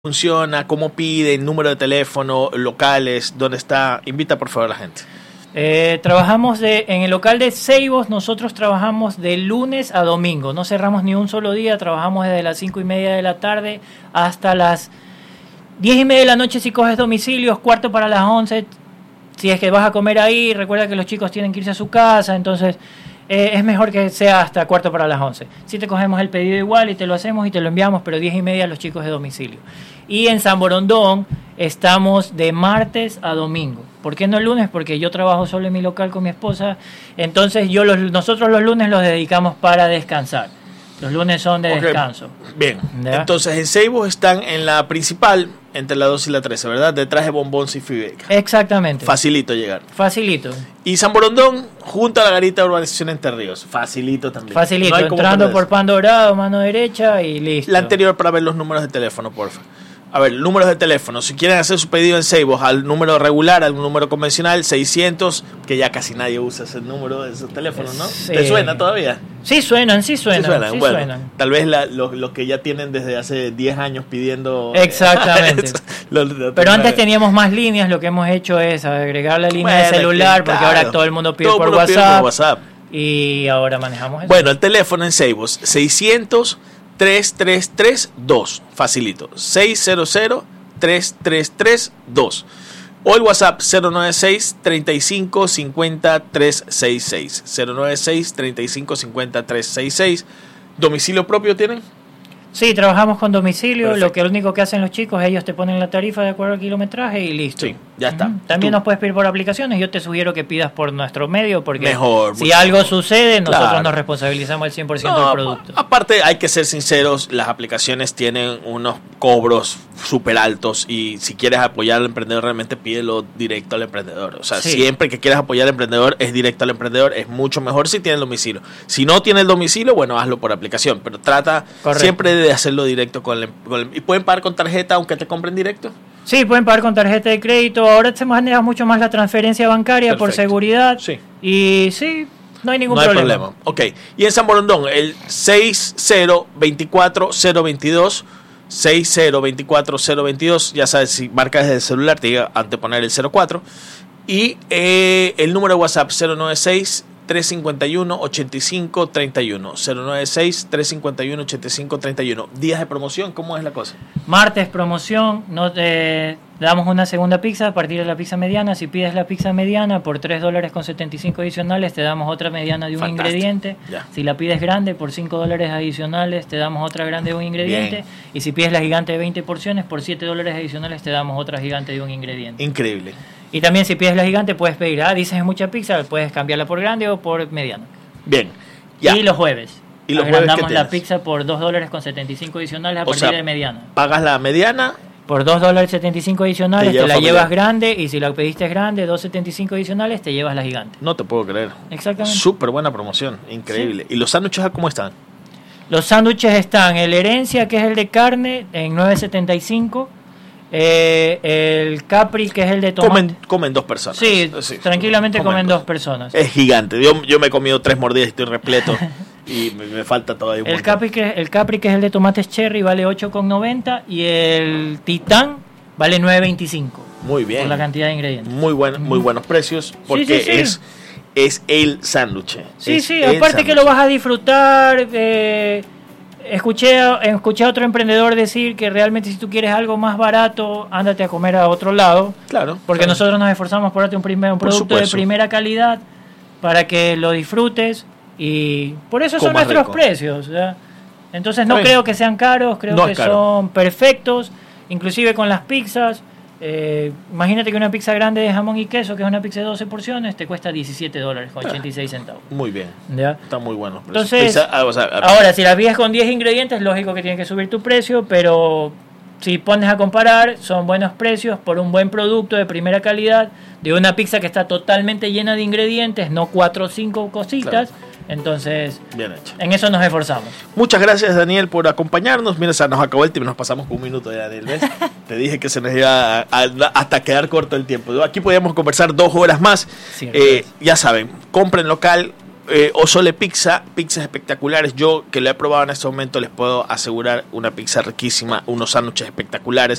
funciona, cómo piden, número de teléfono, locales, dónde está. Invita por favor a la gente. Trabajamos en el local de Ceibos, nosotros trabajamos de lunes a domingo, no cerramos ni un solo día, trabajamos desde las 5:30 de la tarde hasta las 10:30 de la noche si coges domicilios, 11:15, si es que vas a comer ahí, recuerda que los chicos tienen que irse a su casa, entonces es mejor que sea hasta 11:15. Si te cogemos el pedido igual y te lo hacemos y te lo enviamos, pero 10:30 a los chicos de domicilio. Y en San Borondón estamos de martes a domingo. ¿Por qué no el lunes? Porque yo trabajo solo en mi local con mi esposa, entonces nosotros los lunes los dedicamos para descansar. Los lunes son de descanso. Bien, ¿ya? Entonces en Ceibos están en la principal, entre la 2 y la 13, ¿verdad? Detrás de Bombons y Fibeca. Exactamente. Facilito llegar. Facilito. Y San Borondón, junto a la garita de urbanización Entre Ríos. Facilito también. Facilito, No hay cómo entrando por perderse. Pan Dorado, mano derecha y listo. La anterior para ver los números de teléfono, porfa. A ver, números de teléfono. Si quieren hacer su pedido en Ceibos al número regular, al número convencional, 600, que ya casi nadie usa ese número de esos teléfonos, ¿no? Sí. ¿Te suena todavía? Sí suenan. Sí Bueno, suenan. Tal vez los que ya tienen desde hace 10 años pidiendo... Exactamente. Pero antes teníamos más líneas, lo que hemos hecho es agregar la línea de celular, porque claro, ahora todo el mundo pide todo por el mundo pide WhatsApp, por WhatsApp. y ahora manejamos eso. Bueno, el teléfono en Ceibos, 600-333-2. Facilito. 600-333-2. O el WhatsApp 096-3550-366. 096-3550-366. ¿Domicilio propio tienen? Sí, trabajamos con domicilio. Perfecto. Lo único que hacen los chicos, ellos te ponen la tarifa de acuerdo al kilometraje y listo. Sí, ya está. También Tú. nos puedes pedir por aplicaciones. Yo te sugiero que pidas por nuestro medio, porque Mejor, si mucho algo mejor. sucede, nosotros Claro. nos responsabilizamos el 100% No, del producto. aparte hay que ser sinceros, las aplicaciones tienen unos cobros súper altos y si quieres apoyar al emprendedor realmente pídelo directo al emprendedor. O sea, Sí. siempre que quieras apoyar al emprendedor es directo al emprendedor, es mucho mejor si tiene el domicilio. Si no tiene el domicilio, bueno, hazlo por aplicación, pero trata Correcto. siempre de hacerlo directo con ¿Y pueden pagar con tarjeta aunque te compren directo? Sí, pueden pagar con tarjeta de crédito. Ahora se maneja mucho más la transferencia bancaria por Perfecto. seguridad. Sí. Y sí, no hay ningún No hay problema. problema. Ok. Y en San Borondón, el 6024-022, 6024-022, ya sabes, si marcas desde el celular, te diga anteponer el 04. Y el número de WhatsApp, 096-351-8531. 096-351-8531. Días de promoción, ¿cómo es la cosa? Martes promoción, te damos una segunda pizza a partir de la pizza mediana. Si pides la pizza mediana por $3.75 adicionales, te damos otra mediana de un Fantástico. ingrediente. Ya. Si la pides grande por $5 adicionales, te damos otra grande de un ingrediente. Bien. Y si pides la gigante de 20 porciones, por $7 adicionales, te damos otra gigante de un ingrediente. Increíble. Y también si pides la gigante, puedes pedir, dices es mucha pizza, puedes cambiarla por grande o por mediana. Bien. Ya. Y los jueves. ¿Y los jueves agrandamos qué la tienes? pizza por $2.75 adicionales a O partir sea, de mediana. Pagas la mediana. Por $2.75 adicionales Te te la llevas llevas familiar. grande, y si la pediste grande, $2.75 adicionales te llevas la gigante. No te puedo creer. Exactamente. Súper buena promoción. Increíble. ¿Y los sándwiches cómo están? Los sándwiches están el Herencia, que es el de carne, en $9.75. El Capri, que es el de tomate. Comen dos personas. Sí, tranquilamente comen dos dos. personas. Es gigante. Yo me he comido 3 mordidas y estoy repleto. Y me falta todavía un El montón. Capri, que es el de tomates cherry, vale $8.90. Y el Titán vale $9.25. Muy bien. Por la cantidad de ingredientes. Muy buenos precios. Porque sí. es el sándwich. Sí, Es sí, el aparte que sándwich. lo vas a disfrutar. Escuché a otro emprendedor decir que realmente si tú quieres algo más barato, ándate a comer a otro lado. Claro. Porque claro. nosotros nos esforzamos por darte un producto de supuesto. primera calidad para que lo disfrutes. Y por eso son Comas nuestros rico. precios. ¿Ya? Entonces Está no bien. creo que sean caros, creo No que es caro. son perfectos. Inclusive con las pizzas. Imagínate que una pizza grande de jamón y queso, que es una pizza de 12 porciones, te cuesta $17.86. Muy bien. ¿Ya? Está muy bueno los precios. Entonces, Pizza, ahora, si la pides con 10 ingredientes, lógico que tienes que subir tu precio, pero si pones a comparar, son buenos precios por un buen producto de primera calidad, de una pizza que está totalmente llena de ingredientes, no 4 o 5 cositas. Claro. Entonces, bien hecho. en eso nos esforzamos. Muchas gracias, Daniel, por acompañarnos. Mira, se nos acabó el tiempo, nos pasamos con un minuto de Daniel, ¿ves? Te dije que se nos iba hasta quedar corto el tiempo. Aquí podíamos conversar 2 horas más. Sí, Ya saben, compren local. Osole Pizza, pizzas espectaculares. Yo que lo he probado en este momento les puedo asegurar una pizza riquísima, unos sándwiches espectaculares.